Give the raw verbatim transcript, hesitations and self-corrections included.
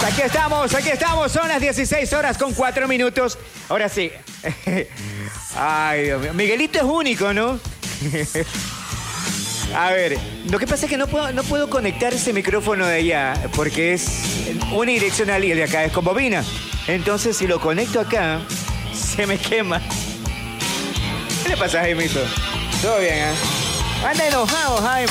Aquí estamos, aquí estamos. Son las dieciséis horas con cuatro minutos. Ahora sí. Ay, Dios mío. Miguelito es único, ¿no? A ver, lo que pasa es que no puedo, no puedo conectar ese micrófono de allá porque es unidireccional y el de acá es con bobina. Entonces, si lo conecto acá, se me quema. ¿Qué le pasa, Jaimito? Todo bien, ¿eh? Anda enojado, Jaime.